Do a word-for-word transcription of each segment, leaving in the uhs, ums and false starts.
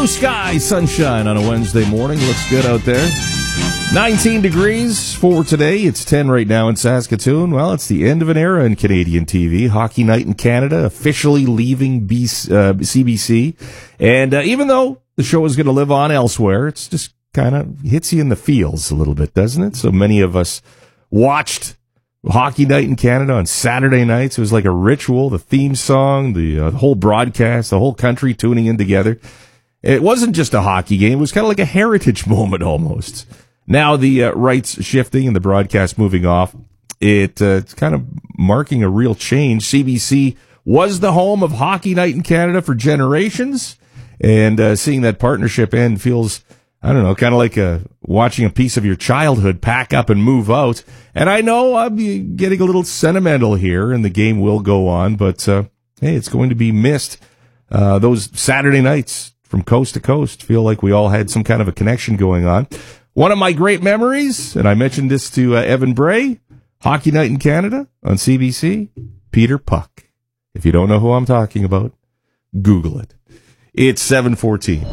Blue sky, sunshine on a Wednesday morning. Looks good out there. nineteen degrees for today. It's ten right now in Saskatoon. Well, it's the end of an era in Canadian T V. Hockey Night in Canada officially leaving B- uh, C B C. And uh, even though the show is going to live on elsewhere, it's just kind of hits you in the feels a little bit, doesn't it? So many of us watched Hockey Night in Canada on Saturday nights. It was like a ritual, the theme song, the uh, whole broadcast, the whole country tuning in together. It wasn't just a hockey game. It was kind of like a heritage moment almost. Now the uh, rights shifting and the broadcast moving off, it, uh, it's kind of marking a real change. C B C was the home of Hockey Night in Canada for generations, and uh, seeing that partnership end feels, I don't know, kind of like a, watching a piece of your childhood pack up and move out. And I know I'm getting a little sentimental here, and the game will go on, but uh, hey, it's going to be missed. Uh, those Saturday nights from coast to coast feel like we all had some kind of a connection going on. One of my great memories, and I mentioned this to uh, Evan Bray, Hockey Night in Canada on C B C, Peter Puck. If you don't know who I'm talking about, Google it. It's seven fourteen.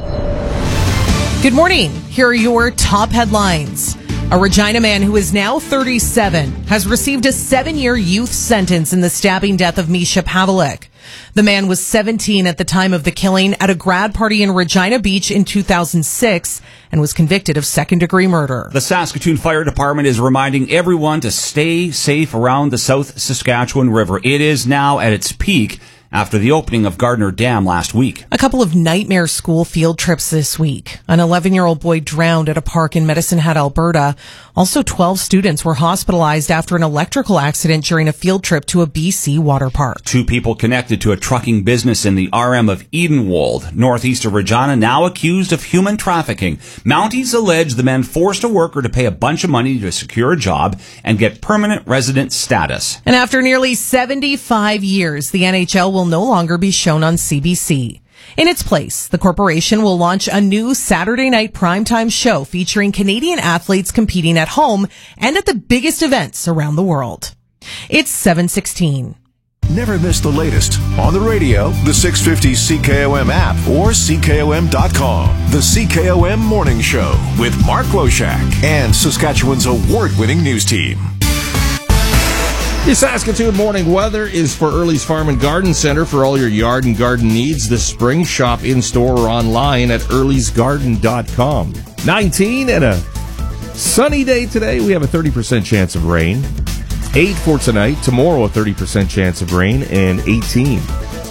Good morning. Here are your top headlines. A Regina man who is now thirty-seven has received a seven-year youth sentence in the stabbing death of Misha Pavlik. The man was seventeen at the time of the killing at a grad party in Regina Beach in two thousand six and was convicted of second-degree murder. The Saskatoon Fire Department is reminding everyone to stay safe around the South Saskatchewan River. It is now at its peak after the opening of Gardner Dam last week. A couple of nightmare school field trips this week. An eleven-year-old boy drowned at a park in Medicine Hat, Alberta. Also, twelve students were hospitalized after an electrical accident during a field trip to a B C water park. Two people connected to a trucking business in the R M of Edenwold, northeast of Regina, now accused of human trafficking. Mounties allege the men forced a worker to pay a bunch of money to secure a job and get permanent resident status. And after nearly seventy-five years, the N H L will will no longer be shown on C B C. In its place, the corporation will launch a new Saturday night primetime show featuring Canadian athletes competing at home and at the biggest events around the world. It's seven sixteen. Never miss the latest on the radio, the six fifty C K O M app, or C K O M dot com. The C K O M Morning Show with Mark Roshak and Saskatchewan's award-winning news team. Your Saskatoon morning weather is for Early's Farm and Garden Center for all your yard and garden needs this spring. Shop in-store or online at earlys garden dot com. nineteen and a sunny day today. We have a thirty percent chance of rain. eight for tonight. Tomorrow, a thirty percent chance of rain, and eighteen.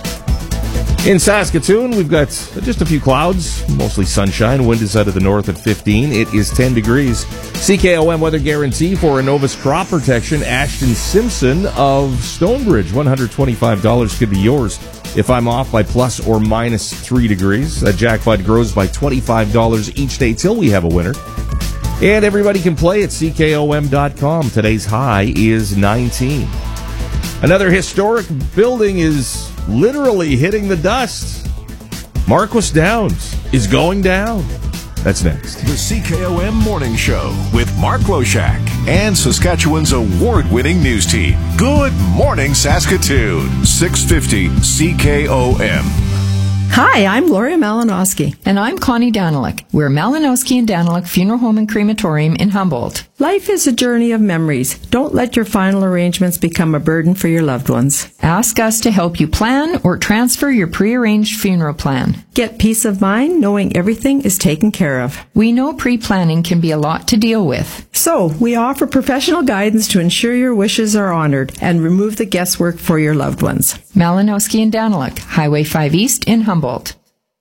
In Saskatoon, we've got just a few clouds, mostly sunshine. Wind is out of the north at fifteen. It is ten degrees. C K O M weather guarantee for Innovus Crop Protection. Ashton Simpson of Stonebridge. one hundred twenty-five dollars could be yours if I'm off by plus or minus three degrees. That jackpot grows by twenty-five dollars each day till we have a winner. And everybody can play at C K O M dot com. Today's high is nineteen. Another historic building is literally hitting the dust. Marquis Downs is going down. That's next. The C K O M Morning Show with Mark Roshak and Saskatchewan's award-winning news team. Good morning, Saskatoon. six fifty C K O M. Hi, I'm Gloria Malinowski. And I'm Connie Danilick. We're Malinowski and Danilick Funeral Home and Crematorium in Humboldt. Life is a journey of memories. Don't let your final arrangements become a burden for your loved ones. Ask us to help you plan or transfer your prearranged funeral plan. Get peace of mind knowing everything is taken care of. We know pre-planning can be a lot to deal with. So, we offer professional guidance to ensure your wishes are honored and remove the guesswork for your loved ones. Malinowski and Danilick, Highway five East in Humboldt.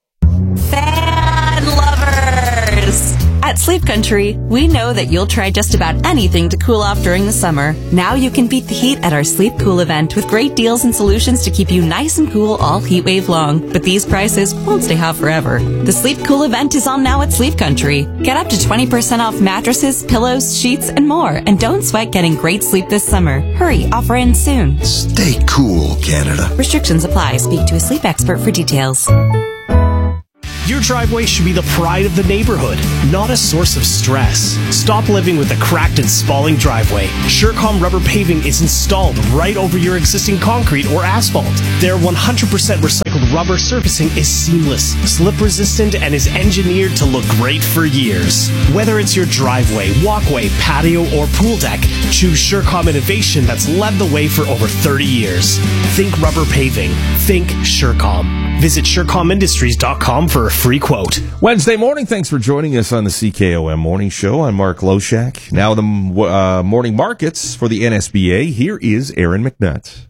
Fan lovers! At Sleep Country, we know that you'll try just about anything to cool off during the summer. Now you can beat the heat at our Sleep Cool event with great deals and solutions to keep you nice and cool all heat wave long. But these prices won't stay hot forever. The Sleep Cool event is on now at Sleep Country. Get up to twenty percent off mattresses, pillows, sheets, and more. And don't sweat getting great sleep this summer. Hurry, offer ends soon. Stay cool, Canada. Restrictions apply. Speak to a sleep expert for details. Your driveway should be the pride of the neighborhood, not a source of stress. Stop living with a cracked and spalling driveway. Surecom rubber paving is installed right over your existing concrete or asphalt. Their one hundred percent recycled rubber surfacing is seamless, slip resistant, and is engineered to look great for years. Whether it's your driveway, walkway, patio, or pool deck, choose Surecom Innovation that's led the way for over thirty years. Think rubber paving. Think Surecom. Visit Surecom Industries dot com for a free quote. Wednesday morning, thanks for joining us on the C K O M Morning Show. I'm Mark Loshak. Now the uh, morning markets for the N S B A. Here is Aaron McNutt.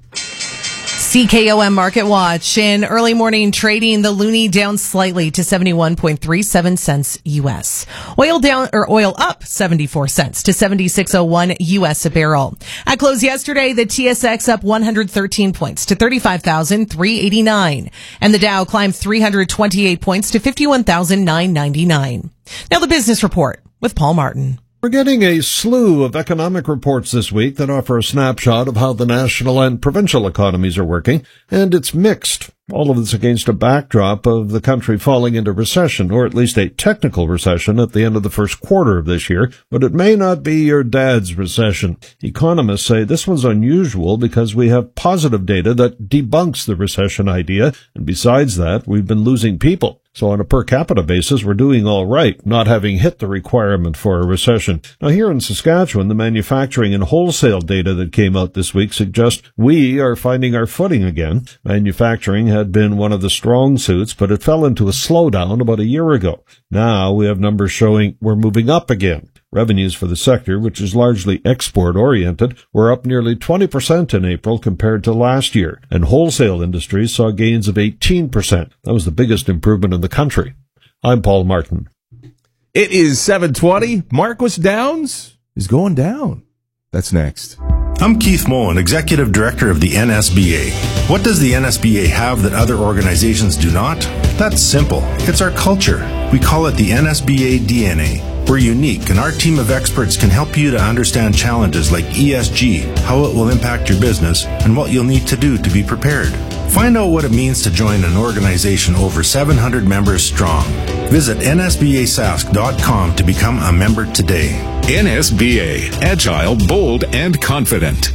C K O M Market Watch. In early morning trading, the loonie down slightly to seventy-one point three seven cents U S. Oil down, or oil up seventy-four cents to seventy-six oh one U S a barrel. At close yesterday, the T S X up one hundred thirteen points to thirty-five thousand three hundred eighty-nine. And the Dow climbed three hundred twenty-eight points to fifty-one thousand nine hundred ninety-nine. Now the business report with Paul Martin. We're getting a slew of economic reports this week that offer a snapshot of how the national and provincial economies are working, and it's mixed. All of this against a backdrop of the country falling into recession, or at least a technical recession at the end of the first quarter of this year, but it may not be your dad's recession. Economists say this one's unusual because we have positive data that debunks the recession idea, and besides that, we've been losing people. So on a per capita basis, we're doing all right, not having hit the requirement for a recession. Now here in Saskatchewan, the manufacturing and wholesale data that came out this week suggests we are finding our footing again. Manufacturing had been one of the strong suits, but it fell into a slowdown about a year ago. Now we have numbers showing we're moving up again. Revenues for the sector, which is largely export-oriented, were up nearly twenty percent in April compared to last year, and wholesale industries saw gains of eighteen percent. That was the biggest improvement in the country. I'm Paul Martin. It is seven twenty. Marquis Downs is going down. That's next. I'm Keith Moen, Executive Director of the N S B A. What does the N S B A have that other organizations do not? That's simple. It's our culture. We call it the N S B A D N A. We're unique, and our team of experts can help you to understand challenges like E S G, how it will impact your business, and what you'll need to do to be prepared. Find out what it means to join an organization over seven hundred members strong. Visit N S B A sask dot com to become a member today. N S B A, agile, bold, and confident.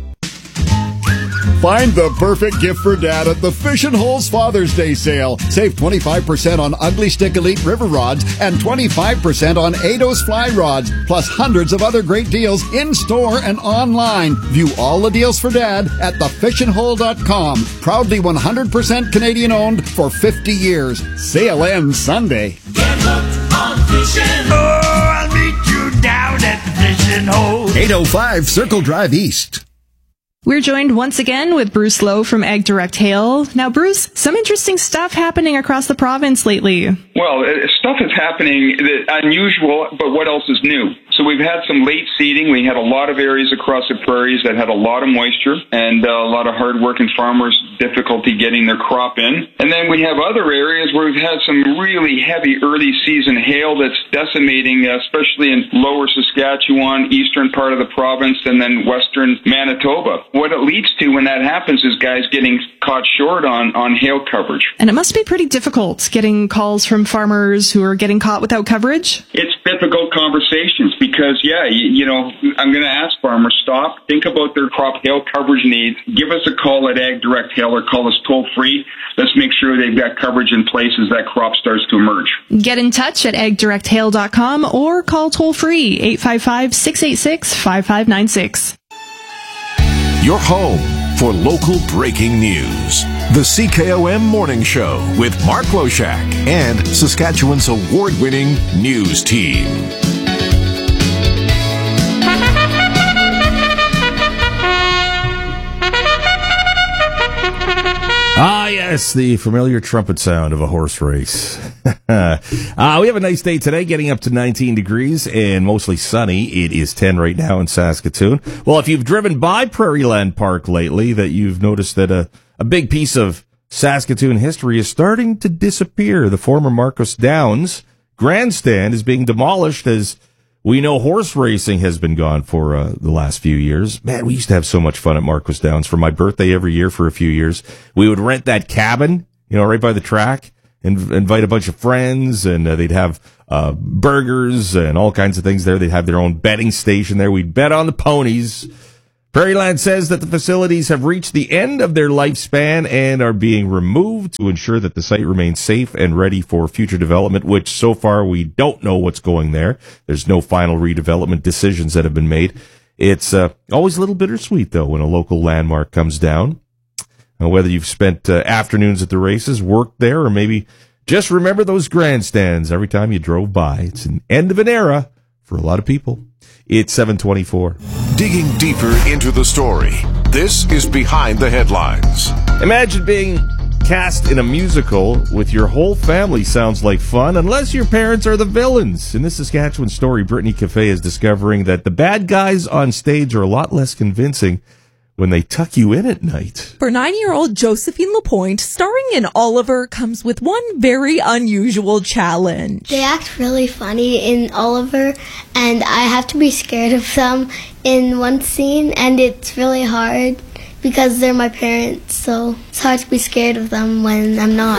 Find the perfect gift for Dad at the Fish and Holes Father's Day sale. Save twenty-five percent on Ugly Stick Elite River Rods and twenty-five percent on Eidos Fly Rods, plus hundreds of other great deals in-store and online. View all the deals for Dad at the fish and hole dot com. Proudly one hundred percent Canadian owned for fifty years. Sale ends Sunday. Get hooked on fishing. Oh, I'll meet you down at the Fish and Hole. eight oh five Circle Drive East. We're joined once again with Bruce Lowe from Ag Direct Hail. Now, Bruce, some interesting stuff happening across the province lately. Well, uh, stuff is happening that unusual, but what else is new? So we've had some late seeding. We had a lot of areas across the prairies that had a lot of moisture and uh, a lot of hard-working farmers difficulty getting their crop in. And then we have other areas where we've had some really heavy early season hail that's decimating, uh, especially in lower Saskatchewan, eastern part of the province, and then western Manitoba. What it leads to when that happens is guys getting caught short on, on hail coverage. And it must be pretty difficult getting calls from farmers who are getting caught without coverage. It's difficult conversations because, yeah, you, you know, I'm going to ask farmers, stop, think about their crop hail coverage needs, give us a call at Ag Direct Hail or call us toll free. Let's make sure they've got coverage in place as that crop starts to emerge. Get in touch at ag direct hail dot com or call toll free eight five five, six eight six, five five nine six. Your home for local breaking news. The C K O M Morning Show with Mark Loshak and Saskatchewan's award-winning news team. Ah, yes, the familiar trumpet sound of a horse race. uh, we have a nice day today, getting up to nineteen degrees and mostly sunny. It is ten right now in Saskatoon. Well, if you've driven by Prairieland Park lately, that you've noticed that a, a big piece of Saskatoon history is starting to disappear. The former Marquis Downs grandstand is being demolished as we know horse racing has been gone for uh, the last few years. Man, we used to have so much fun at Marquis Downs for my birthday every year for a few years. We would rent that cabin, you know, right by the track, inv- invite a bunch of friends, and uh, they'd have uh, burgers and all kinds of things there. They'd have their own betting station there. We'd bet on the ponies. Prairieland says that the facilities have reached the end of their lifespan and are being removed to ensure that the site remains safe and ready for future development, which so far we don't know what's going there. There's no final redevelopment decisions that have been made. It's uh, always a little bittersweet, though, when a local landmark comes down. Uh, whether you've spent uh, afternoons at the races, worked there, or maybe just remember those grandstands every time you drove by. It's an end of an era for a lot of people. It's seven twenty-four. Digging deeper into the story, this is Behind the Headlines. Imagine being cast in a musical with your whole family. Sounds like fun, unless your parents are the villains. In this Saskatchewan story, Brittany Cafe is discovering that the bad guys on stage are a lot less convincing when they tuck you in at night. For nine-year-old Josephine Lapointe, starring in Oliver comes with one very unusual challenge. They act really funny in Oliver, and I have to be scared of them in one scene, and it's really hard because they're my parents, so it's hard to be scared of them when I'm not.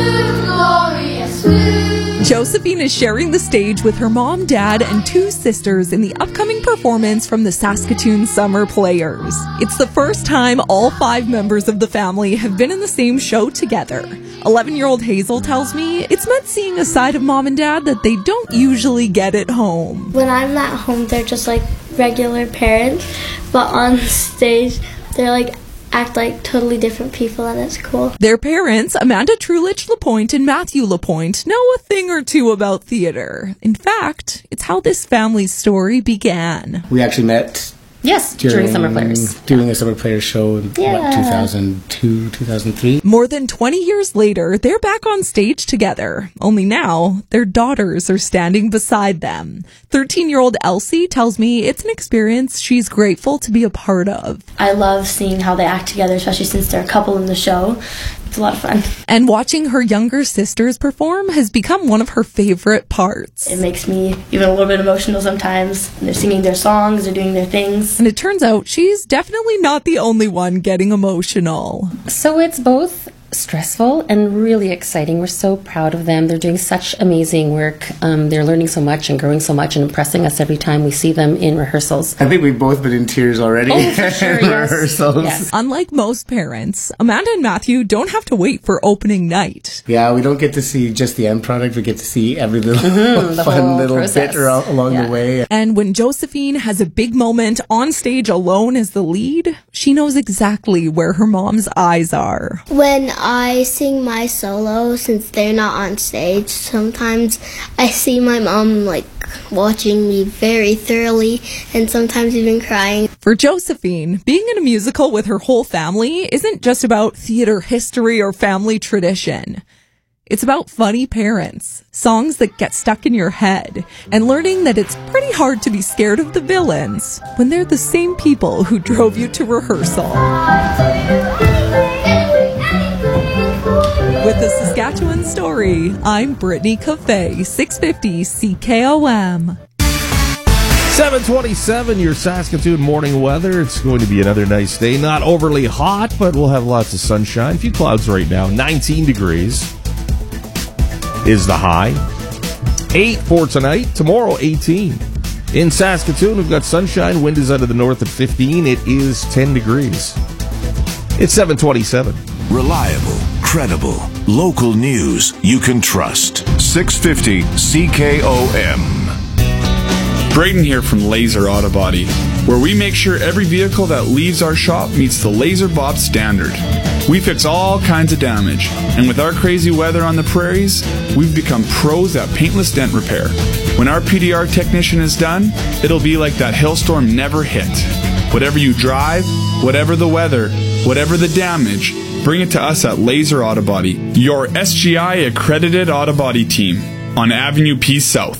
Josephine is sharing the stage with her mom, dad, and two sisters in the upcoming performance from the Saskatoon Summer Players. It's the first time all five members of the family have been in the same show together. eleven-year-old Hazel tells me it's meant seeing a side of mom and dad that they don't usually get at home. When I'm at home, they're just like regular parents, but on stage, they're like act like totally different people, and it's cool. Their parents, Amanda Trulich Lapointe and Matthew Lapointe, know a thing or two about theater. In fact, it's how this family's story began. We actually met Yes, during, during Summer Players. Doing a Summer Players show in, yeah. what, two thousand two, two thousand three? More than twenty years later, they're back on stage together. Only now, their daughters are standing beside them. thirteen-year-old Elsie tells me it's an experience she's grateful to be a part of. I love seeing how they act together, especially since they're a couple in the show. It's a lot of fun. And watching her younger sisters perform has become one of her favorite parts. It makes me even a little bit emotional sometimes. They're singing their songs, they're doing their things. And it turns out she's definitely not the only one getting emotional. So it's both stressful and really exciting. We're so proud of them. They're doing such amazing work. Um, they're learning so much and growing so much and impressing us every time we see them in rehearsals. I think we've both been in tears already. Oh, for sure, in yes. rehearsals. Yes. Unlike most parents, Amanda and Matthew don't have to wait for opening night. Yeah, we don't get to see just the end product. We get to see every little Mm-hmm, fun little process. bit around, along yeah. the way. And when Josephine has a big moment on stage alone as the lead, she knows exactly where her mom's eyes are. When I sing my solo, since they're not on stage, sometimes I see my mom like watching me very thoroughly and sometimes even crying. For Josephine, being in a musical with her whole family isn't just about theater history or family tradition. It's about funny parents, songs that get stuck in your head, and learning that it's pretty hard to be scared of the villains when they're the same people who drove you to rehearsal. With the Saskatchewan Story, I'm Brittany Cafe, six fifty C K O M. seven twenty-seven, your Saskatoon morning weather. It's going to be another nice day. Not overly hot, but we'll have lots of sunshine. A few clouds right now. nineteen degrees is the high. eight for tonight. Tomorrow, eighteen. In Saskatoon, we've got sunshine. Wind is out of the north at fifteen. It is ten degrees. It's seven twenty-seven. Reliable, credible, local news you can trust. six fifty C K O M. Braden here from Laser Auto Body, where we make sure every vehicle that leaves our shop meets the Laser Bob standard. We fix all kinds of damage, and with our crazy weather on the prairies, we've become pros at paintless dent repair. When our P D R technician is done, it'll be like that hailstorm never hit. Whatever you drive, whatever the weather, whatever the damage, bring it to us at Laser Auto Body, your S G I accredited auto body team on Avenue P South.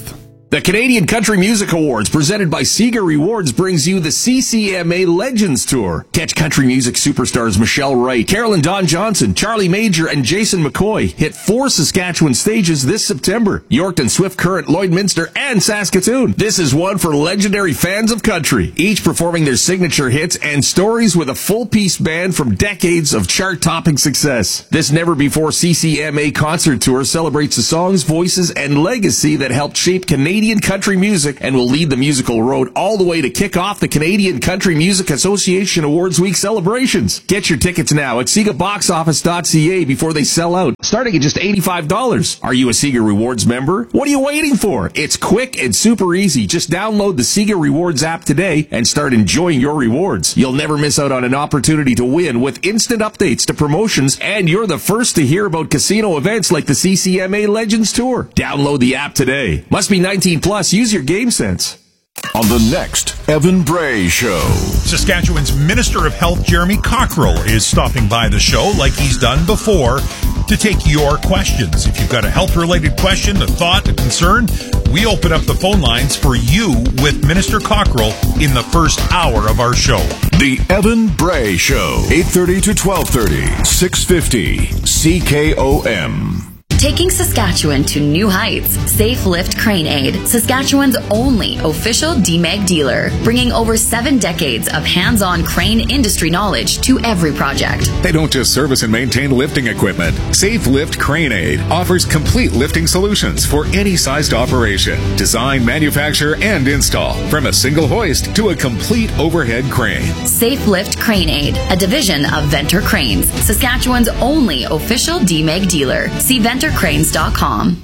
The Canadian Country Music Awards, presented by Sega Rewards, brings you the C C M A Legends Tour. Catch country music superstars Michelle Wright, Carolyn Dawn Johnson, Charlie Major, and Jason McCoy hit four Saskatchewan stages this September: Yorkton, Swift Current, Lloydminster, and Saskatoon. This is one for legendary fans of country, each performing their signature hits and stories with a full-piece band from decades of chart-topping success. This never-before C C M A concert tour celebrates the songs, voices, and legacy that helped shape Canadian country music and will lead the musical road all the way to kick off the Canadian Country Music Association Awards Week celebrations. Get your tickets now at sega box office dot c a before they sell out, starting at just eighty-five dollars. Are you a Sega Rewards member? What are you waiting for? It's quick and super easy. Just download the Sega Rewards app today and start enjoying your rewards. You'll never miss out on an opportunity to win with instant updates to promotions, and you're the first to hear about casino events like the C C M A Legends Tour. Download the app today. Must be nineteen plus. Use your game sense. On the next Evan Bray Show, Saskatchewan's Minister of Health, Jeremy Cockrell, is stopping by the show like he's done before to take your questions. If you've got a health-related question, a thought, a concern, we open up the phone lines for you with Minister Cockrell in the first hour of our show. The Evan Bray Show, eight thirty to twelve thirty, six fifty C K O M. Taking Saskatchewan to new heights, Safe Lift Crane Aid, Saskatchewan's only official D M E G dealer, bringing over seven decades of hands-on crane industry knowledge to every project. They don't just service and maintain lifting equipment. Safe Lift Crane Aid offers complete lifting solutions for any sized operation. Design, manufacture, and install, from a single hoist to a complete overhead crane. Safe Lift Crane Aid, a division of Venter Cranes, Saskatchewan's only official D M E G dealer. See venter cranes dot com.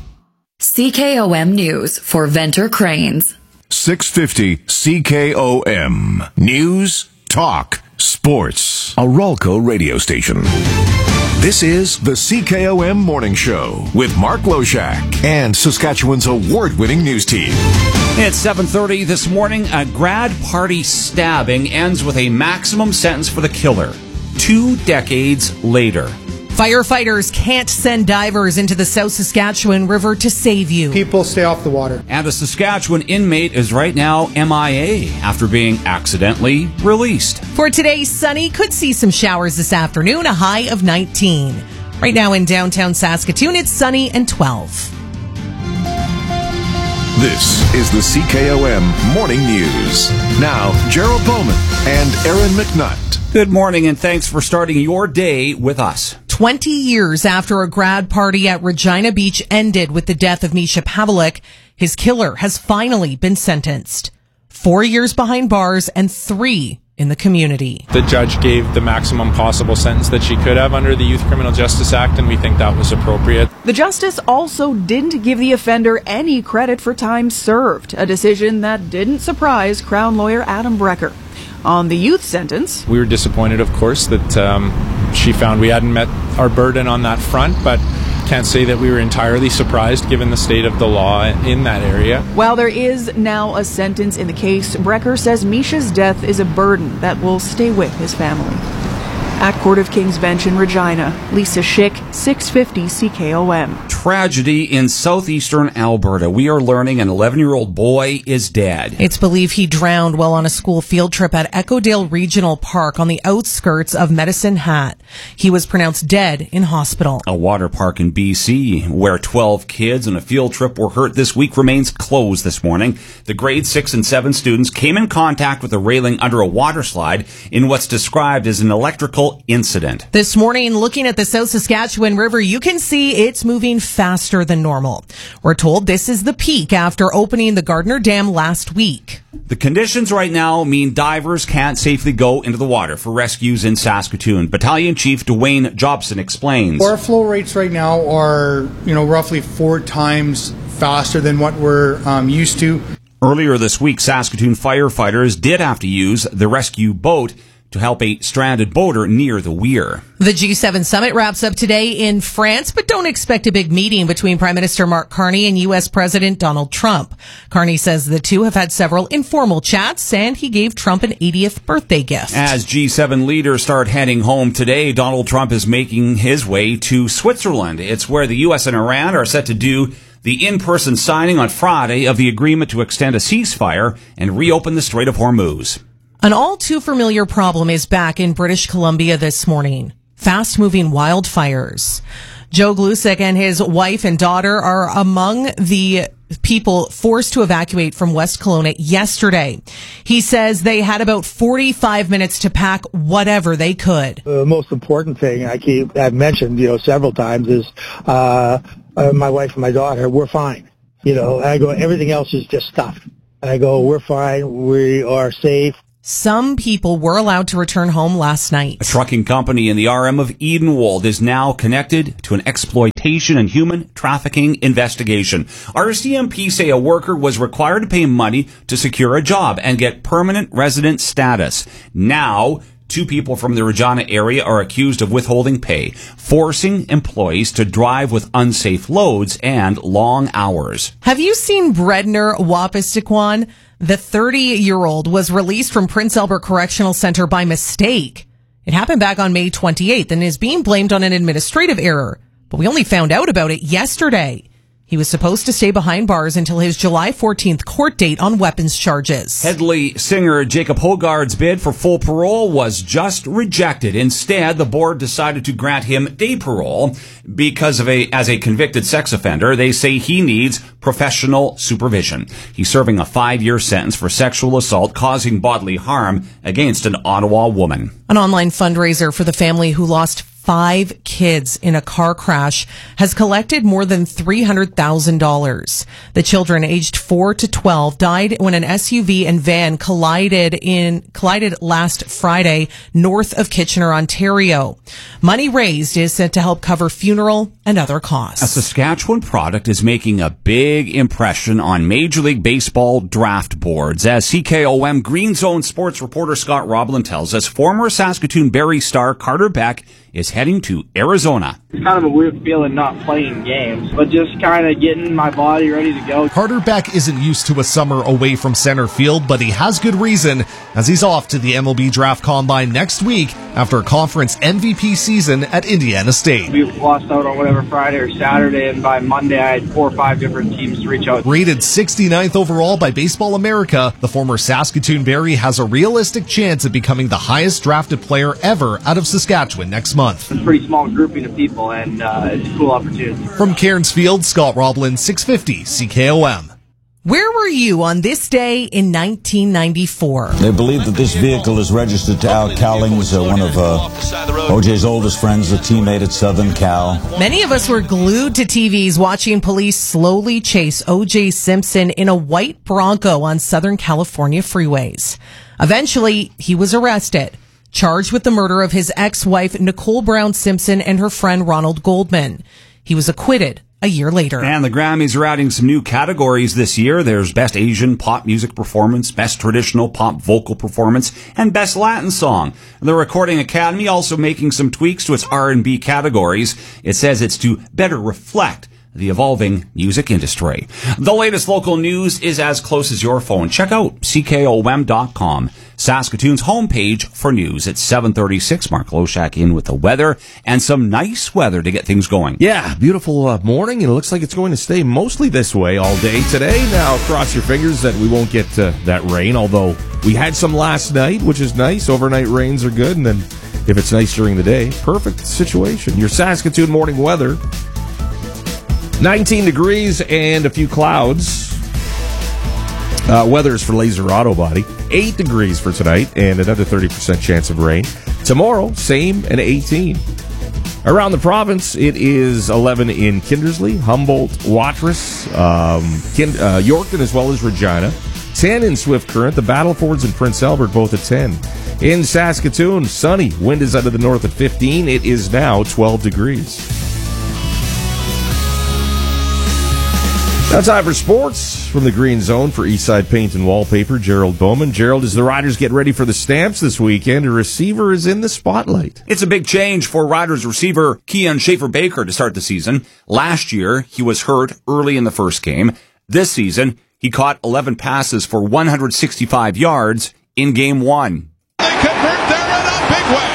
C K O M News for Venter Cranes. six fifty C K O M. News, talk, sports. A Ralco radio station. This is the C K O M Morning Show with Mark Loshak and Saskatchewan's award-winning news team. It's seven thirty this morning. A grad party stabbing ends with a maximum sentence for the killer. Two decades later. Firefighters can't send divers into the South Saskatchewan River to save you. People stay off the water. And a Saskatchewan inmate is right now M I A after being accidentally released. For today, sunny, could see some showers this afternoon, a high of nineteen. Right now in downtown Saskatoon, it's sunny and twelve. This is the C K O M Morning News. Now, Gerald Bowman and Aaron McNutt. Good morning, and thanks for starting your day with us. twenty years after a grad party at Regina Beach ended with the death of Misha Pavlik, his killer has finally been sentenced. Four years behind bars and three in the community. The judge gave the maximum possible sentence that she could have under the Youth Criminal Justice Act, and we think that was appropriate. The justice also didn't give the offender any credit for time served, a decision that didn't surprise Crown lawyer Adam Brecker. On the youth sentence, we were disappointed, of course, that um, she found we hadn't met our burden on that front, but can't say that we were entirely surprised given the state of the law in that area. While there is now a sentence in the case, Brecker says Misha's death is a burden that will stay with his family. At Court of King's Bench in Regina, Lisa Schick, six fifty C K O M. Tragedy in southeastern Alberta. We are learning an eleven-year-old boy is dead. It's believed he drowned while on a school field trip at Echodale Regional Park on the outskirts of Medicine Hat. He was pronounced dead in hospital. A water park in B C where twelve kids on a field trip were hurt this week remains closed this morning. The grade six and seven students came in contact with a railing under a water slide in what's described as an electrical incident. This morning, looking at the South Saskatchewan River, you can see it's moving faster than normal. We're told this is the peak after opening the Gardner Dam last week. The conditions right now mean divers can't safely go into the water for rescues in Saskatoon. Battalion Chief Dwayne Jobson explains. Our flow rates right now are, you know, roughly four times faster than what we're um, used to. Earlier this week, Saskatoon firefighters did have to use the rescue boat to help a stranded boater near the weir. The G seven summit wraps up today in France, but don't expect a big meeting between Prime Minister Mark Carney and U S President Donald Trump. Carney says the two have had several informal chats, and he gave Trump an eightieth birthday gift. As G seven leaders start heading home today, Donald Trump is making his way to Switzerland. It's where the U S and Iran are set to do the in-person signing on Friday of the agreement to extend a ceasefire and reopen the Strait of Hormuz. An all too familiar problem is back in British Columbia this morning. Fast-moving wildfires. Joe Glusek and his wife and daughter are among the people forced to evacuate from West Kelowna yesterday. He says they had about forty-five minutes to pack whatever they could. The most important thing I keep, I've mentioned, you know, several times is uh, uh, my wife and my daughter, we're fine. You know, and I go, everything else is just stuff. And I go, we're fine. We are safe. Some people were allowed to return home last night. A trucking company in the R M of Edenwold is now connected to an exploitation and human trafficking investigation. R C M P say a worker was required to pay money to secure a job and get permanent resident status. Now, two people from the Regina area are accused of withholding pay, forcing employees to drive with unsafe loads and long hours. Have you seen Bredner Wapistiquan? The thirty-year-old was released from Prince Albert Correctional Center by mistake. It happened back on May twenty-eighth and is being blamed on an administrative error. But we only found out about it yesterday. He was supposed to stay behind bars until his July fourteenth court date on weapons charges. Headley singer Jacob Hogard's bid for full parole was just rejected. Instead, the board decided to grant him day parole because of a as a convicted sex offender. They say he needs professional supervision. He's serving a five-year sentence for sexual assault causing bodily harm against an Ottawa woman. An online fundraiser for the family who lost five kids in a car crash has collected more than three hundred thousand dollars. The children aged four to twelve died when an S U V and van collided in collided last Friday north of Kitchener, Ontario. Money raised is sent to help cover funeral and other costs. A Saskatchewan product is making a big impression on Major League Baseball draft boards. As C K O M Green Zone sports reporter Scott Roblin tells us, former Saskatoon Berry star Carter Beck is heading to Arizona. It's kind of a weird feeling not playing games, but just kind of getting my body ready to go. Carter Beck isn't used to a summer away from center field, but he has good reason as he's off to the M L B Draft Combine next week after a conference M V P season at Indiana State. We lost out on whatever Friday or Saturday, and by Monday I had four or five different teams to reach out. Rated sixty-ninth overall by Baseball America, the former Saskatoon Berry has a realistic chance at becoming the highest drafted player ever out of Saskatchewan next month. It's a pretty small grouping of people, and uh, it's a cool opportunity. From Cairns Field, Scott Roblin, six fifty C K O M. Where were you on this day in nineteen ninety-four? They believe that this vehicle is registered to Al Cowlings, uh, one of uh, O J's oldest friends, a teammate at Southern Cal. Many of us were glued to T Vs watching police slowly chase O J Simpson in a white Bronco on Southern California freeways. Eventually, he was arrested, charged with the murder of his ex-wife Nicole Brown Simpson and her friend Ronald Goldman. He was acquitted a year later. And the Grammys are adding some new categories this year. There's Best Asian Pop Music Performance, Best Traditional Pop Vocal Performance, and Best Latin Song. The Recording Academy also making some tweaks to its R and B categories. It says it's to better reflect the evolving music industry. The latest local news is as close as your phone. Check out C K O M dot com, Saskatoon's homepage for news. It's seven thirty-six. Mark Loshak in with the weather and some nice weather to get things going. Yeah, beautiful uh, morning, and it looks like it's going to stay mostly this way all day today. Now, cross your fingers that we won't get uh, that rain, although we had some last night, which is nice. Overnight rains are good, and then if it's nice during the day, perfect situation. Your Saskatoon morning weather, nineteen degrees and a few clouds. Uh, weather's for Laser Auto Body. eight degrees for tonight and another thirty percent chance of rain. Tomorrow, same and eighteen. Around the province, it is eleven in Kindersley, Humboldt, Watrous, um, Kind- uh, Yorkton, as well as Regina. ten in Swift Current. The Battlefords and Prince Albert both at ten. In Saskatoon, sunny. Wind is out of the north at fifteen. It is now twelve degrees. Now time for sports from the Green Zone for Eastside Paint and Wallpaper, Gerald Bowman. Gerald, as the Riders get ready for the Stamps this weekend, a receiver is in the spotlight. It's a big change for Riders receiver Keon Schaefer-Baker to start the season. Last year, he was hurt early in the first game. This season, he caught eleven passes for one hundred sixty-five yards in game one. They convert there in a big way.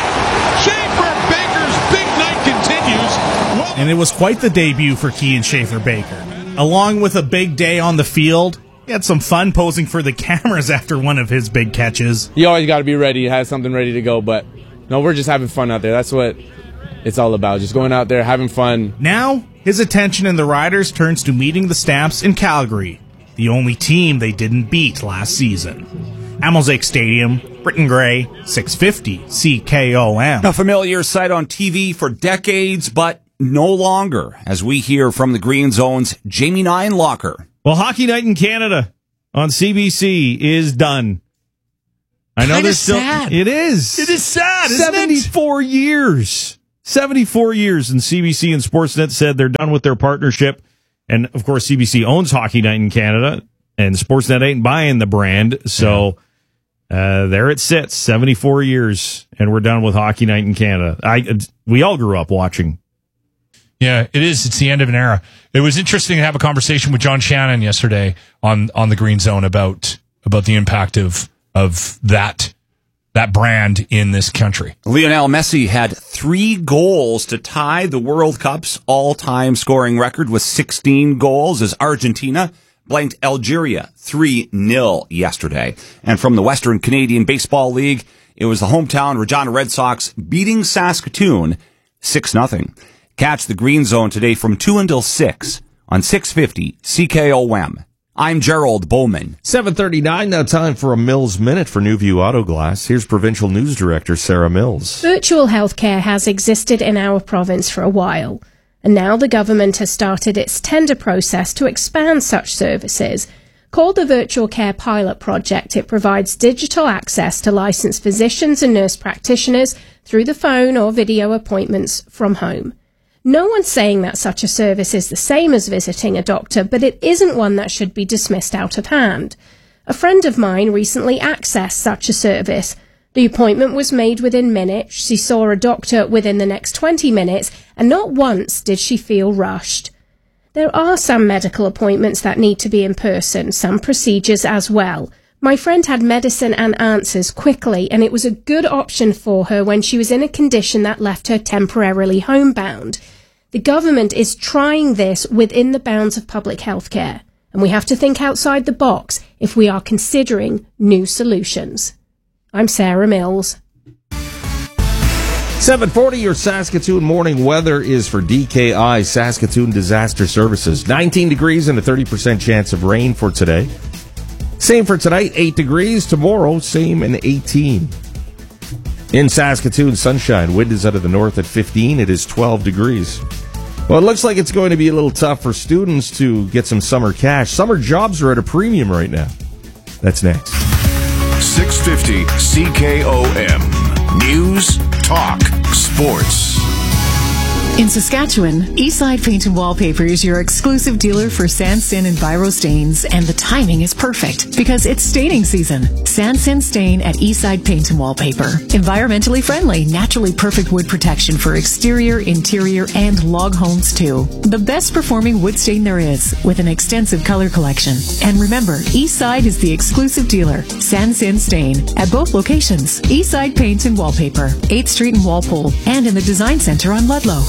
Schaefer-Baker's big night continues. And it was quite the debut for Keon Schaefer-Baker. along with a big day on the field, he had some fun posing for the cameras after one of his big catches. You always got to be ready, have something ready to go, but no, we're just having fun out there. That's what it's all about, just going out there, having fun. Now, his attention in the Riders turns to meeting the Stamps in Calgary, the only team they didn't beat last season. At Mosaic Stadium, Britton Gray, six fifty C K O M. A familiar sight on T V for decades, but no longer, as we hear from the Green Zone's Jamie Ninelocker. Well, Hockey Night in Canada on C B C is done. I know Kinda there's still sad. It is. It is sad, isn't it? seventy-four years. seventy-four years, and C B C and Sportsnet said they're done with their partnership. And, of course, C B C owns Hockey Night in Canada, and Sportsnet ain't buying the brand. So uh, there it sits, seventy-four years, and we're done with Hockey Night in Canada. I We all grew up watching. Yeah, it is. It's the end of an era. It was interesting to have a conversation with John Shannon yesterday on, on the Green Zone about about the impact of of that that brand in this country. Lionel Messi had three goals to tie the World Cup's all-time scoring record with sixteen goals as Argentina blanked Algeria three nil yesterday. And from the Western Canadian Baseball League, it was the hometown Regina Red Sox beating Saskatoon six nothing. Catch the Green Zone today from two until six on six fifty C K O M. I'm Gerald Bowman. seven thirty-nine, now time for a Mills Minute for Newview Auto Glass. Here's Provincial News Director Sarah Mills. Virtual healthcare has existed in our province for a while, and now the government has started its tender process to expand such services. Called the Virtual Care Pilot Project, it provides digital access to licensed physicians and nurse practitioners through the phone or video appointments from home. No one's saying that such a service is the same as visiting a doctor, but it isn't one that should be dismissed out of hand. A friend of mine recently accessed such a service. The appointment was made within minutes, she saw a doctor within the next twenty minutes, and not once did she feel rushed. There are some medical appointments that need to be in person, some procedures as well. My friend had medicine and answers quickly, and it was a good option for her when she was in a condition that left her temporarily homebound. The government is trying this within the bounds of public health care, and we have to think outside the box if we are considering new solutions. I'm Sarah Mills. seven forty, your Saskatoon morning weather is for D K I, Saskatoon Disaster Services. nineteen degrees and a thirty percent chance of rain for today. Same for tonight, eight degrees. Tomorrow, same and eighteen. In Saskatoon, sunshine. Wind is out of the north at fifteen. It is twelve degrees. Well, it looks like it's going to be a little tough for students to get some summer cash. Summer jobs are at a premium right now. That's next. six fifty C K O M. News, talk, sports. In Saskatchewan, Eastside Paint and Wallpaper is your exclusive dealer for sand, sin, and biro stains, and the timing is perfect because it's staining season. Sand, sin, stain at Eastside Paint and Wallpaper. Environmentally friendly, naturally perfect wood protection for exterior, interior, and log homes too. The best performing wood stain there is, with an extensive color collection. And remember, Eastside is the exclusive dealer, Sand, sin, stain, at both locations. Eastside Paint and Wallpaper, eighth Street in Walpole, and in the Design Center on Ludlow.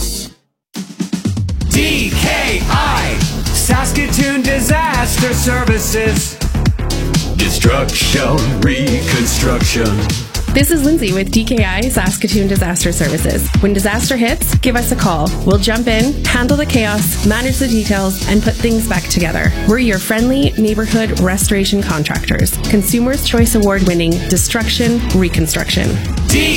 D K I, Saskatoon Disaster Services. Destruction, reconstruction. This is Lindsay with D K I Saskatoon Disaster Services. When disaster hits, give us a call. We'll jump in, handle the chaos, manage the details, and put things back together. We're your friendly neighborhood restoration contractors. Consumers' Choice Award winning Destruction Reconstruction. D-